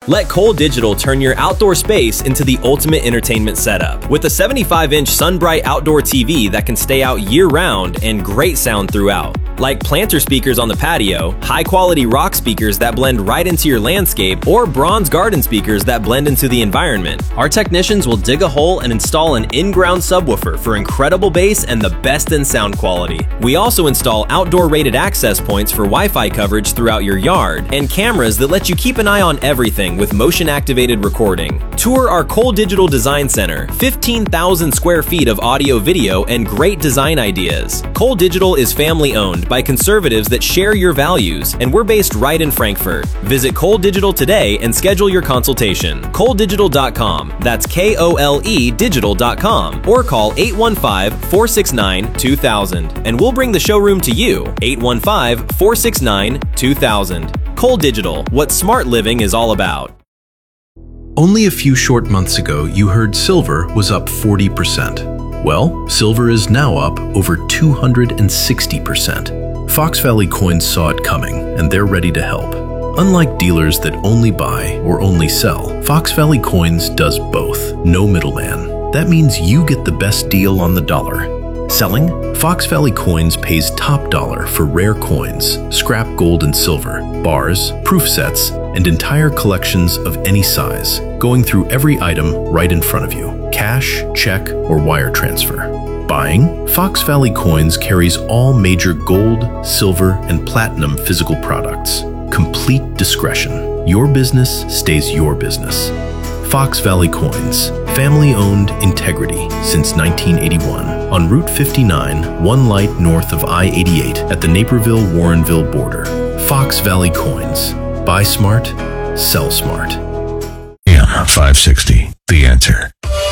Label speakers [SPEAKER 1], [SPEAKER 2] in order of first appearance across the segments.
[SPEAKER 1] Let Cole Digital turn your outdoor space into the ultimate entertainment setup. With a 75-inch SunBright outdoor TV that can stay out year-round and great sound throughout. Like planter speakers on the patio, high-quality rock speakers that blend right into your landscape, or bronze garden speakers that blend into the environment. Our technicians will dig a hole and install an in-ground subwoofer for incredible bass and the best in sound quality. We also install outdoor rated access points for Wi-Fi coverage throughout your yard, and cameras that let you keep an eye on everything with motion-activated recording. Tour our Cole Digital Design Center, 15,000 square feet of audio, video, and great design ideas. Cole Digital is family-owned by conservatives that share your values, and we're based right in Frankfort. Visit Cole Digital today and schedule your consultation. ColeDigital.com, that's K-O-L-E digital.com, or call 815-469-2000, and we'll bring the showroom to you, 815-469-2000. Cole Digital, what smart living is all about.
[SPEAKER 2] Only a few short months ago, you heard silver was up 40%. Well, silver is now up over 260%. Fox Valley Coins saw it coming, and they're ready to help. Unlike dealers that only buy or only sell, Fox Valley Coins does both. No middleman. That means you get the best deal on the dollar. Selling? Fox Valley Coins pays top dollar for rare coins, scrap gold and silver, bars, proof sets, and entire collections of any size, going through every item right in front of you. Cash, check, or wire transfer. Buying? Fox Valley Coins carries all major gold, silver, and platinum physical products. Complete discretion. Your business stays your business. Fox Valley Coins. Family-owned integrity since 1981. On Route 59, one light north of I-88 at the Naperville-Warrenville border. Fox Valley Coins. Buy smart, sell smart.
[SPEAKER 3] AM 560, The Answer.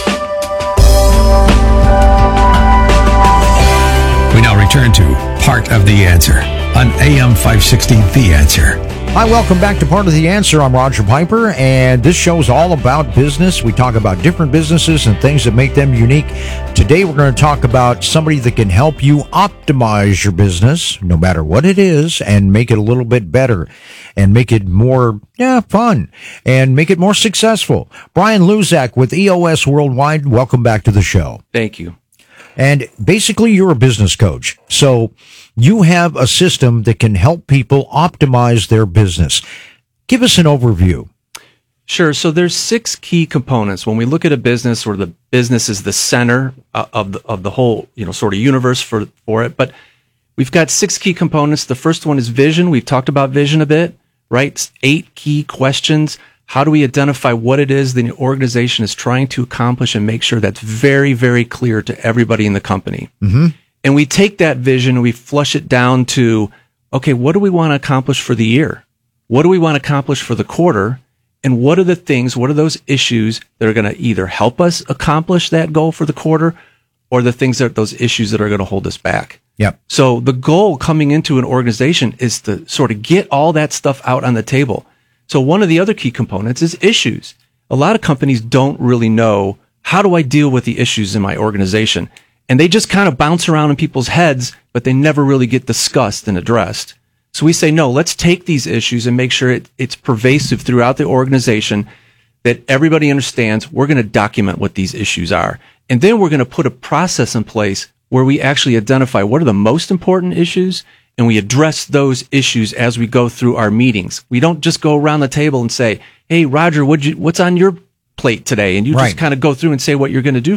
[SPEAKER 3] We now return to Part of the Answer on AM 560, The Answer.
[SPEAKER 4] Hi, welcome back to Part of the Answer. I'm Roger Piper, and this show is all about business. We talk about different businesses and things that make them unique. Today, we're going to talk about somebody that can help you optimize your business, no matter what it is, and make it a little bit better and make it more fun and make it more successful. Brian Luzak with EOS Worldwide, welcome back to the show.
[SPEAKER 5] Thank you.
[SPEAKER 4] And basically, you're a business coach. So you have a system that can help people optimize their business. Give us an overview.
[SPEAKER 5] Sure. So there's 6 key components. When we look at a business, where the business is the center of the whole, sort of universe for it. But we've got 6 key components. The first one is vision. We've talked about vision a bit, right? 8 key questions. How do we identify what it is the organization is trying to accomplish and make sure that's very, very clear to everybody in the company? Mm-hmm. And we take that vision and we flush it down to, okay, what do we want to accomplish for the year? What do we want to accomplish for the quarter? And what are those issues that are going to either help us accomplish that goal for the quarter, or those issues that are going to hold us back?
[SPEAKER 4] Yep.
[SPEAKER 5] So the goal coming into an organization is to sort of get all that stuff out on the table. So one of the other key components is issues. A lot of companies don't really know, how do I deal with the issues in my organization? And they just kind of bounce around in people's heads, but they never really get discussed and addressed. So we say, no, let's take these issues and make sure it's pervasive throughout the organization, that everybody understands. We're going to document what these issues are. And then we're going to put a process in place where we actually identify what are the most important issues, and we address those issues as we go through our meetings. We don't just go around the table and say, hey, Roger, what's on your plate today? And you just kind of go through and say what you're going to do